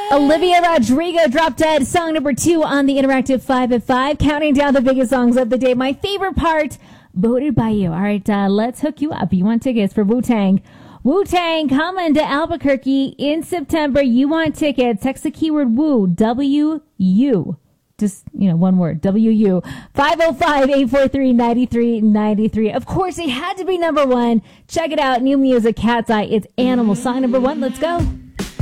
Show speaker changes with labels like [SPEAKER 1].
[SPEAKER 1] Olivia Rodrigo, Drop Dead, song number 2 on the Interactive 5 at 5. Counting down the biggest songs of the day. My favorite part, voted by you. All right, let's hook you up. You want tickets for Wu-Tang. Wu-Tang coming to Albuquerque in September. You want tickets. Text the keyword WU, W-U. Just, one word, W-U. 505-843-9393. Of course, it had to be number 1. Check it out. New music, Cat's Eye. It's Animal. Song number 1. Let's go.